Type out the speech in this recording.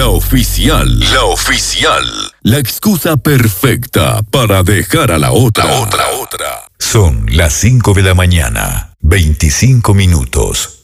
La oficial. La oficial. La excusa perfecta para dejar a la otra. Son las 5 de la mañana, 25 minutos.